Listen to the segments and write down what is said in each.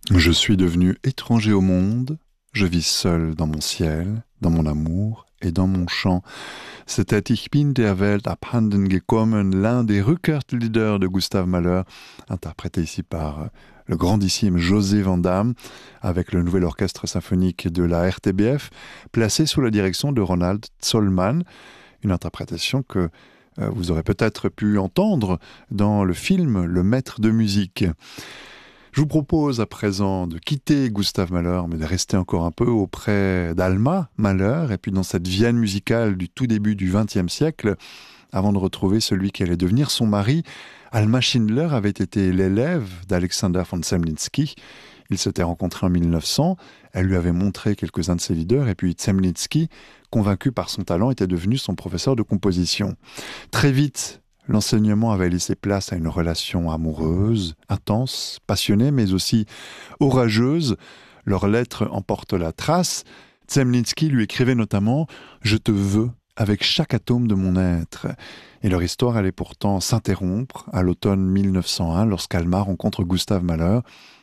Je suis devenu étranger au monde, je vis seul dans mon ciel, dans mon amour et dans mon chant. C'était Ich bin der Welt abhanden gekommen, l'un des Rückert-Lieder de Gustav Mahler, interprété ici par le grandissime José Van Damme, avec le nouvel orchestre symphonique de la RTBF, placé sous la direction de Ronald Zollmann, une interprétation que vous aurez peut-être pu entendre dans le film Le Maître de musique. Je vous propose à présent de quitter Gustav Mahler, mais de rester encore un peu auprès d'Alma Mahler, et puis dans cette Vienne musicale du tout début du XXe siècle, avant de retrouver celui qui allait devenir son mari. Alma Schindler avait été l'élève d'Alexander von Zemlinsky. Ils s'étaient rencontrés en 1900, elle lui avait montré quelques-uns de ses leaders, et puis Zemlinsky, convaincu par son talent, était devenu son professeur de composition. Très vite, l'enseignement avait laissé place à une relation amoureuse, intense, passionnée, mais aussi orageuse. Leurs lettres en portent la trace. Zemlinsky lui écrivait notamment « Je te veux avec chaque atome de mon être ». Et leur histoire allait pourtant s'interrompre à l'automne 1901 lorsqu'Alma rencontre Gustav Mahler.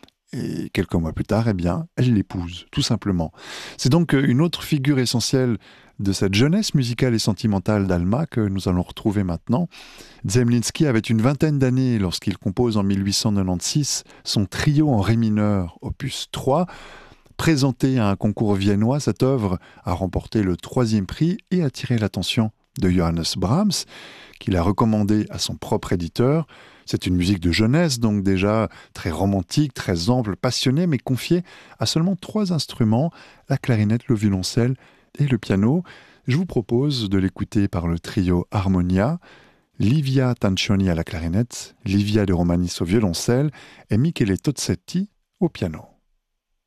Et quelques mois plus tard, eh bien, elle l'épouse, tout simplement. C'est donc une autre figure essentielle de cette jeunesse musicale et sentimentale d'Alma que nous allons retrouver maintenant. Zemlinsky avait une vingtaine d'années lorsqu'il compose en 1896 son trio en ré mineur, opus 3. Présenté à un concours viennois, cette œuvre a remporté le 3e prix et attiré l'attention de Johannes Brahms, qu'il a recommandé à son propre éditeur. C'est une musique de jeunesse, donc déjà très romantique, très ample, passionnée, mais confiée à seulement 3 instruments, la clarinette, le violoncelle et le piano. Je vous propose de l'écouter par le trio Harmonia, Livia Tancioni à la clarinette, Livia De Romanis au violoncelle et Michele Tozzetti au piano.